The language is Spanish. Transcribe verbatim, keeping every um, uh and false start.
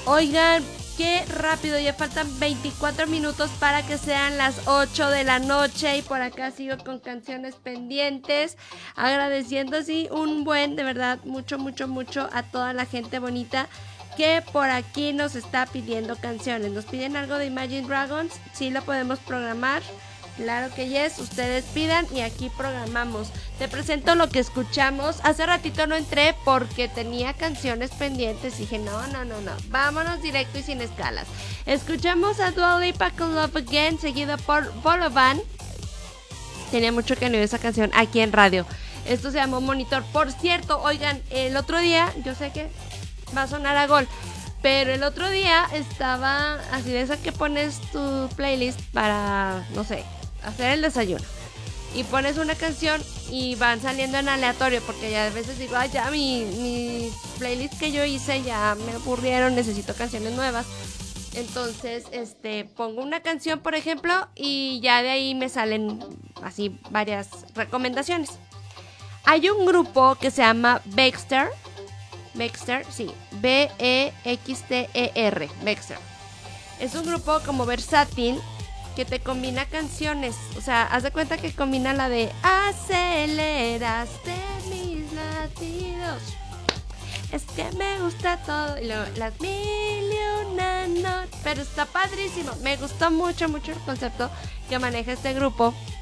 Oigan, qué rápido, ya faltan veinticuatro minutos para que sean las ocho de la noche y por acá sigo con canciones pendientes, agradeciendo así un buen, de verdad, mucho, mucho, mucho a toda la gente bonita que por aquí nos está pidiendo canciones. Nos piden algo de Imagine Dragons, sí lo podemos programar. Claro que yes, ustedes pidan y aquí programamos. Te presento lo que escuchamos. Hace ratito no entré porque tenía canciones pendientes. Dije, no, no, no, no. Vámonos directo y sin escalas. Escuchamos a Dua Lipa con Love Again, seguido por Bolovan. Tenía mucho que no oír esa canción aquí en radio. Esto se llamó Monitor. Por cierto, oigan, el otro día, yo sé que va a sonar a gol, pero el otro día estaba así de esa que pones tu playlist para, no sé, hacer el desayuno y pones una canción y van saliendo en aleatorio porque ya a veces digo, ay, ya mi, mi playlist que yo hice ya me aburrieron, necesito canciones nuevas. Entonces, este, pongo una canción, por ejemplo, y ya de ahí me salen así varias recomendaciones. Hay un grupo que se llama Baxter. Baxter, sí, B E X T E R, Baxter. Es un grupo como versátil que te combina canciones. O sea, haz de cuenta que combina la de aceleraste mis latidos, es que me gusta todo. Y luego las mil y una noches. Pero está padrísimo. Me gustó mucho, mucho el concepto que maneja este grupo.